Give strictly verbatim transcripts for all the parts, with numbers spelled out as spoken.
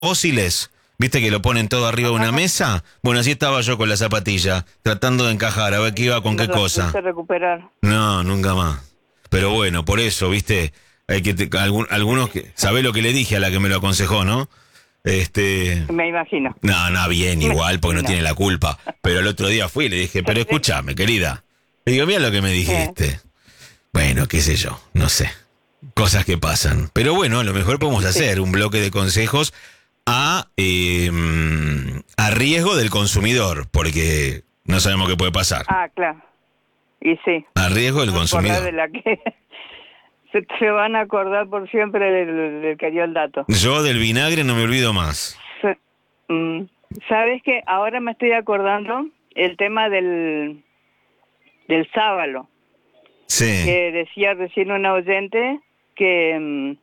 fósiles, ¿viste que lo ponen todo arriba de una mesa? Bueno, así estaba yo con la zapatilla, tratando de encajar, a ver qué iba con qué cosa. Recuperar. No, nunca más. Pero bueno, por eso, ¿viste? Hay que te, algún, algunos que... ¿Sabés lo que le dije a la que me lo aconsejó, no? Este... Me imagino. No, no, bien, igual, porque no, No. tiene la culpa. Pero el otro día fui y le dije, pero escúchame, querida. Le digo, mira lo que me dijiste. Eh. Bueno, qué sé yo, no sé. Cosas que pasan. Pero bueno, a lo mejor podemos hacer un bloque de consejos a, eh, a riesgo del consumidor, porque no sabemos qué puede pasar. Ah, claro. Y sí. A riesgo del No consumidor. de la que se, se van a acordar por siempre del, del que dio el dato. Yo del vinagre no me olvido más. Se, mm, ¿Sabes qué? Ahora me estoy acordando el tema del, del sábalo. Sí. Que decía recién una oyente que, mm,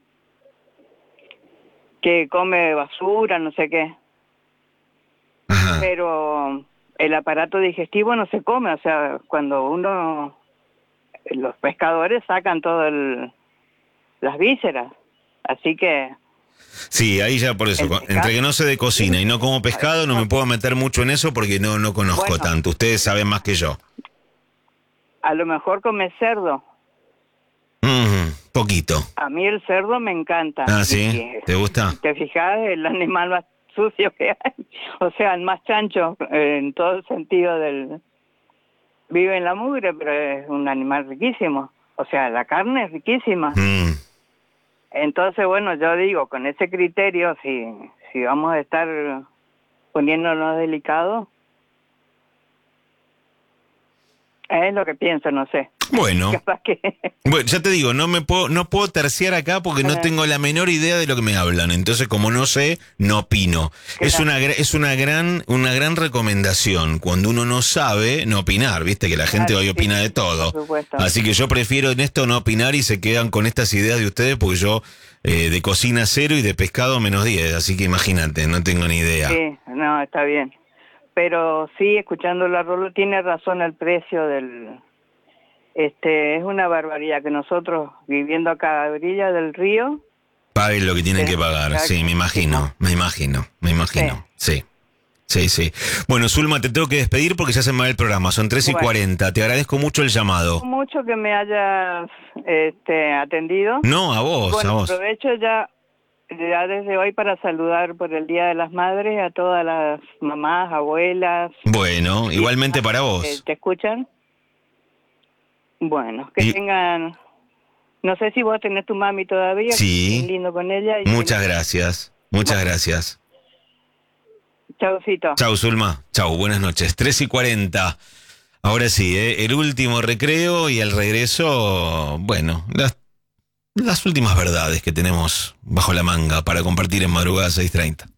que come basura, no sé qué. Ajá. Pero el aparato digestivo no se come, o sea, cuando uno, los pescadores sacan todo el, las vísceras, así que... Sí, ahí ya por eso, El con- pescado. entre que no sé de cocina y no como pescado, no me puedo meter mucho en eso porque no, no conozco Bueno. tanto. Ustedes saben más que yo. A lo mejor come cerdo. Mm, poquito. A mí el cerdo me encanta. Ah, Y ¿sí? que, ¿Te gusta? si te fijas, el animal más sucio que hay. O sea, el más chancho eh, en todo el sentido del... Vive en la mugre, pero es un animal riquísimo. O sea, la carne es riquísima. Mm. Entonces, bueno, yo digo, con ese criterio, si, si vamos a estar poniéndonos delicados, es lo que pienso, no sé. Bueno, Capaz que... bueno, ya te digo, no me puedo, no puedo terciar acá porque no Eh. tengo la menor idea de lo que me hablan. Entonces, como no sé, no opino. Es Claro. una, gra- es una gran, una gran recomendación. Cuando uno no sabe, no opinar. Viste que la gente Claro, hoy sí, opina de todo. por supuesto. Así que yo prefiero en esto no opinar y se quedan con estas ideas de ustedes porque yo eh, de cocina cero y de pescado menos diez. Así que imagínate, no tengo ni idea. Sí, no, está bien. Pero sí, escuchando la Rolo, tiene razón el precio del... Este, es una barbaridad que nosotros, viviendo acá a orilla del río... Paguen lo que tienen Sí, que pagar. exacto. Sí, me imagino, me imagino, me imagino. Sí. Sí, sí. Bueno, Zulma, te tengo que despedir porque ya se me va el programa. Son tres y Bueno. cuarenta. Te agradezco mucho el llamado. Mucho que me hayas este, atendido. No, a vos, a Bueno, vos. aprovecho ya, ya desde hoy para saludar por el Día de las Madres a todas las mamás, abuelas. Bueno, igualmente para que vos. ¿Te escuchan? Bueno, que Y- tengan... No sé si vos tenés tu mami todavía. Sí. que es lindo con ella. Y Muchas gracias. Muchas gracias. Chaucito. Chau, Zulma. Chau, buenas noches. tres y cuarenta. Ahora sí, ¿eh? El último recreo y el regreso, bueno, las, las últimas verdades que tenemos bajo la manga para compartir en madrugada seis treinta.